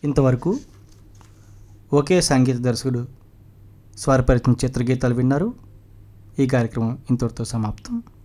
ఇంతవరకు ఒకే సంగీత దర్శకుడు స్వరపరిచిన చిత్రగీతాలు విన్నారు. ఈ కార్యక్రమం ఇంతటితో సమాప్తం.